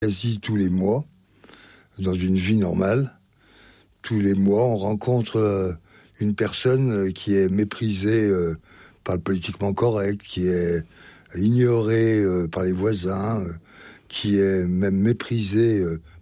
quasi tous les mois, dans une vie normale, tous les mois, on rencontre une personne qui est méprisée par le politiquement correct, qui est ignorée par les voisins, qui est même méprisée